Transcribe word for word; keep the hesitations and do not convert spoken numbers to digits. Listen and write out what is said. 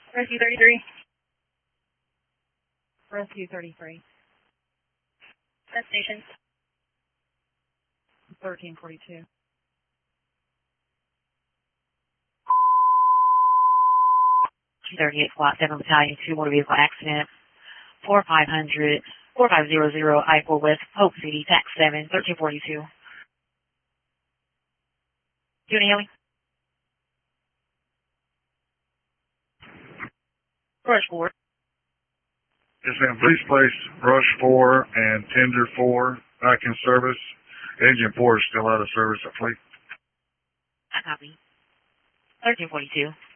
Rescue thirty-three. Rescue thirty-three. Destination. thirteen forty-two. thirty-eight Squad seven Battalion, two motor vehicle accident, four five hundred, four five zero zero I four West, Hope City, tax seven, thirteen forty-two. Do you hear me? Rush four. Yes, ma'am. Please place Rush four and Tender four back in service. Engine four is still out of service at Fleet. I copy. thirteen forty-two.